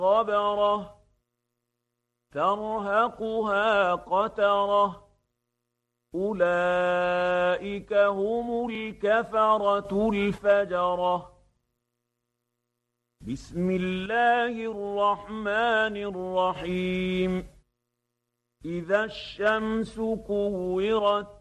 قبرة ترهقها قترة أولئك هم الكفرة الفجرة بسم الله الرحمن الرحيم إذا الشمس كورت